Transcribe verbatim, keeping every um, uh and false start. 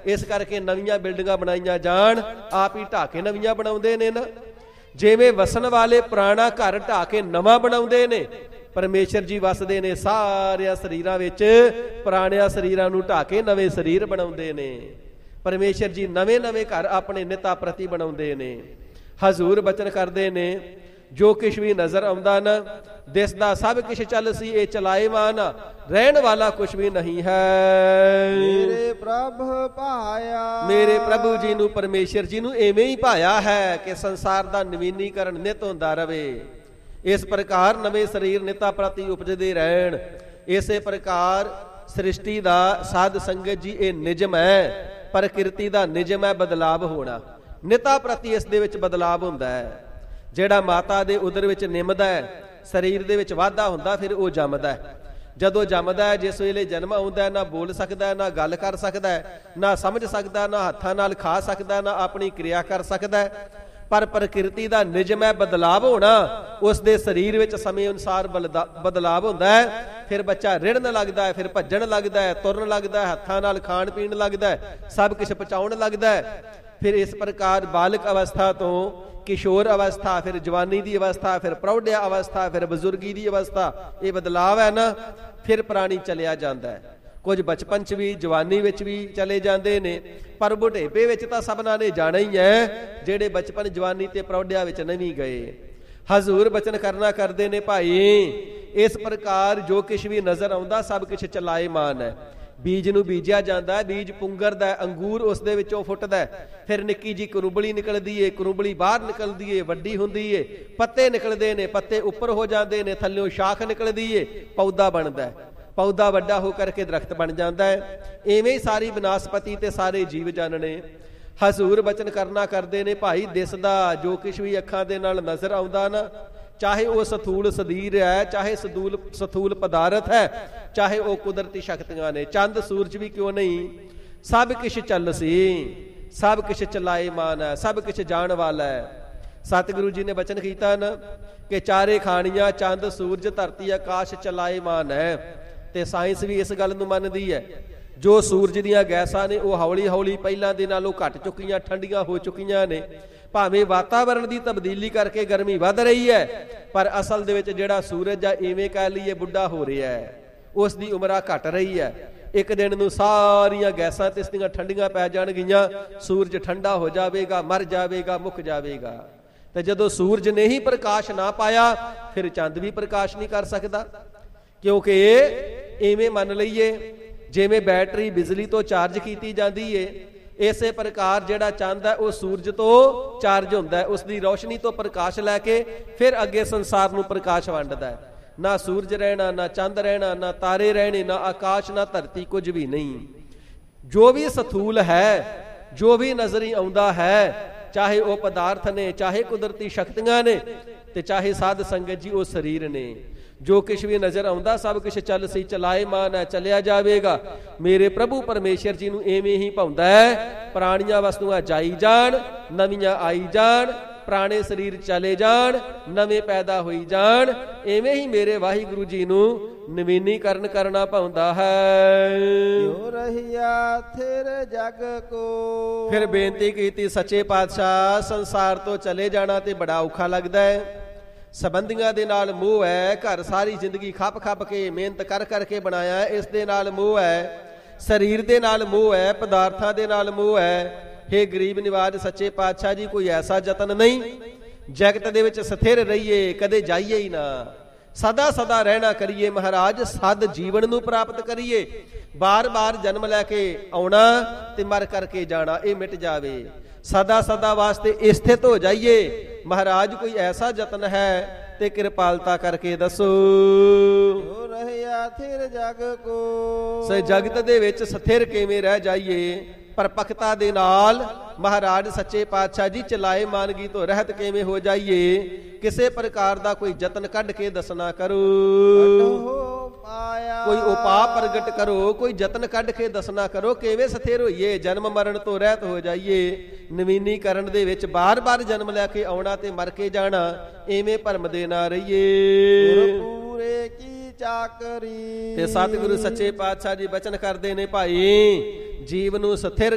ਇਸ ਕਰਕੇ ਨਵੀਆਂ ਬਿਲਡਿੰਗਾਂ ਬਣਾਈਆਂ ਜਾਣ, ਆਪ ਹੀ ਢਾਹ ਕੇ ਨਵੀਆਂ ਬਣਾਉਂਦੇ ਨੇ ਨਾ। ਜਿਵੇਂ ਵਸਣ ਵਾਲੇ ਪੁਰਾਣਾ ਘਰ ਢਾਹ ਕੇ ਨਵਾਂ ਬਣਾਉਂਦੇ ਨੇ, ਪਰਮੇਸ਼ਰ ਜੀ ਵਸਦੇ ਨੇ ਸਾਰਿਆਂ ਸਰੀਰਾਂ ਵਿੱਚ, ਪੁਰਾਣਿਆਂ ਸਰੀਰਾਂ ਨੂੰ ਢਾਹ ਕੇ ਨਵੇਂ ਸਰੀਰ ਬਣਾਉਂਦੇ ਨੇ। ਪਰਮੇਸ਼ਰ ਜੀ ਨਵੇਂ ਨਵੇਂ ਘਰ ਆਪਣੇ ਨਿਤਾ ਪ੍ਰਤੀ ਬਣਾਉਂਦੇ ਨੇ। ਹਜ਼ੂਰ ਬਚਨ ਕਰਦੇ ਨੇ, ਜੋ ਕੁਛ ਵੀ ਨਜ਼ਰ ਆਉਂਦਾ ਨਾ, ਦਿਸਦਾ ਸਭ ਕੁਛ ਚੱਲ ਸੀ ਇਹ ਚਲਾਏਮਾਨ, ਰਹਿਣ ਵਾਲਾ ਕੁਛ ਵੀ ਨਹੀਂ ਹੈ। ਮੇਰੇ ਪ੍ਰਭ ਭਾਇਆ, ਮੇਰੇ ਪ੍ਰਭੂ ਜੀ ਨੂੰ, ਪਰਮੇਸ਼ਰ ਜੀ ਨੂੰ ਇਵੇਂ ਹੀ ਭਾਇਆ ਹੈ ਕਿ ਸੰਸਾਰ ਦਾ ਨਵੀਨੀਕਰਨ ਨਿਤ ਹੁੰਦਾ ਰਵੇ। ਇਸ ਪ੍ਰਕਾਰ ਨਵੇਂ ਸਰੀਰ ਨਿਤਾ ਪ੍ਰਤੀ ਉਪਜਦੇ ਰਹਿਣ। ਇਸੇ ਪ੍ਰਕਾਰ ਸ੍ਰਿਸ਼ਟੀ ਦਾ ਸਾਧ ਸੰਗਤ ਜੀ ਇਹ ਨਿਯਮ ਹੈ, ਪ੍ਰਕਿਰਤੀ ਦਾ ਨਿਯਮ ਹੈ ਬਦਲਾਵ ਹੋਣਾ। ਨਿਤਾ ਪ੍ਰਤੀ ਇਸ ਦੇ ਵਿੱਚ ਬਦਲਾਵ ਹੁੰਦਾ ਹੈ। ਜਿਹੜਾ ਮਾਤਾ ਦੇ ਉਦਰ ਵਿੱਚ ਨਿਮਦਾ ਹੈ, ਸਰੀਰ ਦੇ ਵਿੱਚ ਵਾਧਾ ਹੁੰਦਾ, ਫਿਰ ਉਹ ਜੰਮਦਾ ਹੈ। ਜਦੋਂ ਜੰਮਦਾ ਹੈ, ਜਿਸ ਵੇਲੇ ਜਨਮ ਆਉਂਦਾ, ਨਾ ਬੋਲ ਸਕਦਾ, ਨਾ ਗੱਲ ਕਰ ਸਕਦਾ, ਨਾ ਸਮਝ ਸਕਦਾ, ਨਾ ਹੱਥਾਂ ਨਾਲ ਖਾ ਸਕਦਾ, ਨਾ ਆਪਣੀ ਕਿਰਿਆ ਕਰ ਸਕਦਾ। ਪਰ ਪ੍ਰਕਿਰਤੀ ਦਾ ਨਿਯਮ ਹੈ ਬਦਲਾਵ ਹੋਣਾ। ਉਸ ਦੇ ਸਰੀਰ ਵਿੱਚ ਸਮੇਂ ਅਨੁਸਾਰ ਬਦਲਾਵ ਹੁੰਦਾ ਹੈ। ਫਿਰ ਬੱਚਾ ਰਿੜਨ ਲੱਗਦਾ ਹੈ, ਫਿਰ ਭੱਜਣ ਲੱਗਦਾ ਹੈ, ਤੁਰਨ ਲੱਗਦਾ ਹੈ, ਹੱਥਾਂ ਨਾਲ ਖਾਣ ਪੀਣ ਲੱਗਦਾ ਹੈ, ਸਭ ਕੁਛ ਪਚਾਉਣ ਲੱਗਦਾ ਹੈ। ਫਿਰ ਇਸ ਪ੍ਰਕਾਰ ਬਾਲਕ ਅਵਸਥਾ ਤੋਂ ਕਿਸ਼ੋਰ ਅਵਸਥਾ, ਫਿਰ ਜਵਾਨੀ ਦੀ ਅਵਸਥਾ, ਫਿਰ ਪ੍ਰੌਢਿਆ ਅਵਸਥਾ, ਫਿਰ ਬਜ਼ੁਰਗੀ ਦੀ ਅਵਸਥਾ, ਇਹ ਬਦਲਾਵ ਹੈ ਨਾ। ਫਿਰ ਪ੍ਰਾਣੀ ਚਲਿਆ ਜਾਂਦਾ ਹੈ। ਕੁਝ ਬਚਪਨ 'ਚ ਵੀ, ਜਵਾਨੀ ਵਿੱਚ ਵੀ ਚਲੇ ਜਾਂਦੇ ਨੇ, ਪਰ ਬੁਢੇਪੇ ਵਿੱਚ ਤਾਂ ਸਭਨਾਂ ਨੇ ਜਾਣਾ ਹੀ ਹੈ, ਜਿਹੜੇ ਬਚਪਨ, ਜਵਾਨੀ ਤੇ ਪ੍ਰੌਢਿਆ ਵਿੱਚ ਨਹੀਂ ਗਏ। ਹਜ਼ੂਰ ਬਚਨ ਕਰਨਾ ਕਰਦੇ ਨੇ, ਭਾਈ ਇਸ ਪ੍ਰਕਾਰ ਜੋ ਕੁਛ ਵੀ ਨਜ਼ਰ ਆਉਂਦਾ ਸਭ ਕੁਛ ਚਲਾਏਮਾਨ ਹੈ। ਬੀਜ ਨੂੰ ਬੀਜਿਆ ਜਾਂਦਾ, ਬੀਜ ਪੁੰਗਰਦਾ, ਅੰਗੂਰ ਉਸ ਦੇ ਵਿੱਚੋਂ ਫੁੱਟਦਾ, ਫਿਰ ਨਿੱਕੀ ਜੀ ਕਰੂਬਲੀ ਨਿਕਲਦੀ ਏ, ਕਰੂਬਲੀ ਬਾਹਰ ਨਿਕਲਦੀ ਏ, ਵੱਡੀ ਹੁੰਦੀ ਏ, ਪੱਤੇ ਨਿਕਲਦੇ ਨੇ, ਪੱਤੇ ਉੱਪਰ ਹੋ ਜਾਂਦੇ ਨੇ, ਥੱਲਿਓਂ ਸ਼ਾਖ ਨਿਕਲਦੀ ਏ, ਪੌਦਾ ਬਣਦਾ, ਪੌਦਾ ਵੱਡਾ ਹੋ ਕਰਕੇ ਦਰਖਤ ਬਣ ਜਾਂਦਾ ਹੈ। ਇਵੇਂ ਹੀ ਸਾਰੀ ਬਨਾਸਪਤੀ ਤੇ ਸਾਰੇ ਜੀਵ ਜਨ ਨੇ। ਹਜ਼ੂਰ ਬਚਨ ਕਰਨਾ ਕਰਦੇ ਨੇ, ਭਾਈ ਦਿਸਦਾ ਜੋ ਕੁਛ ਵੀ ਅੱਖਾਂ ਦੇ ਨਾਲ ਨਜ਼ਰ ਆਉਂਦਾ ਨਾ, ਚਾਹੇ ਉਹ ਸਥੂਲ ਸਰੀਰ ਹੈ, ਚਾਹੇ ਸਥੂਲ ਸਥੂਲ ਪਦਾਰਥ ਹੈ, ਚਾਹੇ ਉਹ ਕੁਦਰਤੀ ਸ਼ਕਤੀਆਂ ਨੇ, ਚੰਦ ਸੂਰਜ ਵੀ ਕਿਉਂ ਨਹੀਂ, ਸਭ ਕੁਛ ਚੱਲ ਸੀ, ਸਭ ਕੁਛ ਚਲਾਏਮਾਨ ਹੈ, ਸਭ ਕੁਛ ਜਾਣ ਵਾਲਾ ਹੈ। ਸਤਿਗੁਰੂ ਜੀ ਨੇ ਬਚਨ ਕੀਤਾ ਨਾ ਕਿ ਚਾਰੇ ਖਾਣੀਆਂ, ਚੰਦ ਸੂਰਜ ਧਰਤੀ ਆਕਾਸ਼ ਚਲਾਏਮਾਨ ਹੈ। ਤੇ ਸਾਇੰਸ ਵੀ ਇਸ ਗੱਲ ਨੂੰ ਮੰਨਦੀ ਹੈ। ਜੋ ਸੂਰਜ ਦੀਆਂ ਗੈਸਾਂ ਨੇ ਉਹ ਹੌਲੀ ਹੌਲੀ ਪਹਿਲਾਂ ਦੇ ਨਾਲੋਂ ਘਟ ਚੁੱਕੀਆਂ, ਠੰਡੀਆਂ ਹੋ ਚੁੱਕੀਆਂ ਨੇ। ਭਾਵੇਂ ਵਾਤਾਵਰਣ ਦੀ ਤਬਦੀਲੀ ਕਰਕੇ ਗਰਮੀ ਵੱਧ ਰਹੀ ਹੈ, ਪਰ ਅਸਲ ਦੇ ਵਿੱਚ ਜਿਹੜਾ ਸੂਰਜ ਆ, ਇਵੇਂ ਕਹਿ ਲਈਏ ਬੁੱਢਾ ਹੋ ਰਿਹਾ ਹੈ, ਉਸ ਦੀ ਉਮਰਾਂ ਘਟ ਰਹੀ ਹੈ। ਇੱਕ ਦਿਨ ਨੂੰ ਸਾਰੀਆਂ ਗੈਸਾਂ ਤੇ ਇਸ ਦੀਆਂ ਠੰਡੀਆਂ ਪੈ ਜਾਣਗੀਆਂ, ਸੂਰਜ ਠੰਡਾ ਹੋ ਜਾਵੇਗਾ, ਮਰ ਜਾਵੇਗਾ, ਮੁੱਕ ਜਾਵੇਗਾ। ਤੇ ਜਦੋਂ ਸੂਰਜ ਨੇ ਹੀ ਪ੍ਰਕਾਸ਼ ਨਾ ਪਾਇਆ, ਫਿਰ ਚੰਦ ਵੀ ਪ੍ਰਕਾਸ਼ ਨਹੀਂ ਕਰ ਸਕਦਾ। ਕਿਉਂਕਿ ਇਵੇਂ ਮੰਨ ਲਈਏ, ਜਿਵੇਂ ਬੈਟਰੀ ਬਿਜਲੀ ਤੋਂ ਚਾਰਜ ਕੀਤੀ ਜਾਂਦੀ ਏ, ਇਸੇ ਪ੍ਰਕਾਰ ਜਿਹੜਾ ਚੰਦ ਹੈ ਉਹ ਸੂਰਜ ਤੋਂ ਚਾਰਜ ਹੁੰਦਾ ਹੈ, ਉਸ ਦੀ ਰੋਸ਼ਨੀ ਤੋਂ ਪ੍ਰਕਾਸ਼ ਲੈ ਕੇ ਫਿਰ ਅੱਗੇ ਸੰਸਾਰ ਨੂੰ ਪ੍ਰਕਾਸ਼ ਵੰਡਦਾ ਹੈ। ਨਾ ਸੂਰਜ ਰਹਿਣਾ, ਨਾ ਚੰਦ ਰਹਿਣਾ, ਨਾ ਤਾਰੇ ਰਹਿਣੇ, ਨਾ ਆਕਾਸ਼, ਨਾ ਧਰਤੀ, ਕੁਝ ਵੀ ਨਹੀਂ। ਜੋ ਵੀ ਸਥੂਲ ਹੈ, ਜੋ ਵੀ ਨਜ਼ਰੀ ਆਉਂਦਾ ਹੈ, ਚਾਹੇ ਉਹ ਪਦਾਰਥ ਨੇ, ਚਾਹੇ ਕੁਦਰਤੀ ਸ਼ਕਤੀਆਂ ਨੇ, ਤੇ ਚਾਹੇ ਸਾਧ ਸੰਗਤ ਜੀ ਉਹ ਸਰੀਰ ਨੇ। ਜੋ ਕੁਛ ਵੀ ਨਜ਼ਰ ਆਉਂਦਾ ਸਭ ਕੁਛ ਚੱਲ ਸੀ, ਚਲਾਏਮਾਨ ਹੈ, ਚਲਿਆ ਜਾਵੇਗਾ। ਮੇਰੇ ਪ੍ਰਭੂ ਪਰਮੇਸ਼ਰ ਜੀ ਨੂੰ ਇਵੇਂ ਹੀ ਭਾਉਂਦਾ ਹੈ, ਪੁਰਾਣੀਆਂ ਵਸਤੂਆਂ ਜਾਈ ਜਾਣ, ਨਵੀਆਂ ਆਈ ਜਾਣ, ਪੁਰਾਣੇ ਸਰੀਰ ਚਲੇ ਜਾਣ, ਨਵੇਂ ਪੈਦਾ ਹੋਈ ਜਾਣ। ਇਵੇਂ ਹੀ ਮੇਰੇ ਵਾਹਿਗੁਰੂ ਜੀ ਨੂੰ ਨਵੀਨੀਕਰਨ ਕਰਨਾ ਭਾਉਂਦਾ ਹੈ। ਕਿਉ ਰਹਿਆ ਥਿਰ ਜਗ ਕੋ। ਫਿਰ ਬੇਨਤੀ ਕੀਤੀ, ਸੱਚੇ ਪਾਤਸ਼ਾਹ ਸੰਸਾਰ ਤੋਂ ਚਲੇ ਜਾਣਾ ਤੇ ਬੜਾ ਔਖਾ ਲੱਗਦਾ ਹੈ। ਸੰਬੰਧੀਆਂ ਦੇ ਨਾਲ ਮੋਹ ਹੈ, ਘਰ ਸਾਰੀ ਜ਼ਿੰਦਗੀ ਖੱਪ ਖੱਪ ਕੇ ਮਿਹਨਤ ਕਰ ਕਰਕੇ ਬਣਾਇਆ, ਇਸ ਦੇ ਨਾਲ ਮੋਹ ਹੈ। ਸਰੀਰ ਦੇ ਨਾਲ ਮੋਹ ਹੈ, ਪਦਾਰਥਾਂ ਦੇ ਨਾਲ ਮੋਹ ਹੈ। ਹੇ ਗਰੀਬ ਨਿਵਾਜ ਸੱਚੇ ਪਾਤਸ਼ਾਹ ਜੀ, ਕੋਈ ਐਸਾ ਯਤਨ ਨਹੀਂ ਜਗਤ ਦੇ ਵਿੱਚ ਸਥਿਰ ਰਹੀਏ, ਕਦੇ ਜਾਈਏ ਹੀ ਨਾ, ਸਦਾ ਸਦਾ ਰਹਿਣਾ ਕਰੀਏ ਮਹਾਰਾਜ, ਸਦ ਜੀਵਨ ਨੂੰ ਪ੍ਰਾਪਤ ਕਰੀਏ। ਬਾਰ ਬਾਰ ਜਨਮ ਲੈ ਕੇ ਆਉਣਾ ਤੇ ਮਰ ਕਰਕੇ ਜਾਣਾ, ਇਹ ਮਿਟ ਜਾਵੇ। ਸਦਾ ਸਦਾ ਵਾਸਤੇ ਸਥਿਤ ਹੋ ਜਾਈਏ ਮਹਾਰਾਜ। ਕੋਈ ਐਸਾ ਯਤਨ ਹੈ ਤੇ ਕਿਰਪਾਲਤਾ ਕਰਕੇ ਦੱਸੋ। ਰਹਿਆ ਥਿਰ ਜਗ ਕੋ। ਸੇ ਜਗਤ ਦੇ ਵਿੱਚ ਸਥਿਰ ਕਿਵੇਂ ਰਹਿ ਜਾਈਏ, ਪਰਪੱਕਤਾ ਦੇ ਨਾਲ ਮਹਾਰਾਜ ਸੱਚੇ ਪਾਤਸ਼ਾਹ ਜੀ ਚਲਾਏ ਮਾਨਗੀ ਤੋਂ ਰਹਿਤ ਕਿਵੇਂ ਹੋ ਜਾਈਏ। ਕਿਸੇ ਪ੍ਰਕਾਰ ਦਾ ਕੋਈ ਯਤਨ ਕੱਢ ਕੇ ਦੱਸਣਾ ਕਰੋ, ਕੋਈ ਉਪਾਅ ਪ੍ਰਗਟ ਕਰੋ, ਕੋਈ ਯਤਨ ਕੱਢ ਕੇ ਦੱਸਣਾ ਕਰੋ, ਕਿਵੇਂ ਸਥਿਰ ਹੋਈਏ, ਜਨਮ ਮਰਨ ਤੋਂ ਰਹਿਤ ਹੋ ਜਾਈਏ। ਨਵੀਨੀਕਰਨ ਦੇ ਵਿੱਚ ਬਾਰ ਬਾਰ ਜਨਮ ਲੈ ਕੇ ਆਉਣਾ ਤੇ ਮਰ ਕੇ ਜਾਣਾ, ਐਵੇਂ ਭਰਮ ਦੇ ਨਾ ਰਹੀਏ। ਪੂਰੇ ਕੀ ਚਾਕਰੀ। ਤੇ ਸਤਿਗੁਰੂ ਸੱਚੇ ਪਾਤਸ਼ਾਹ ਜੀ ਬਚਨ ਕਰਦੇ ਨੇ, ਭਾਈ ਜੀਵ ਨੂੰ ਸਥਿਰ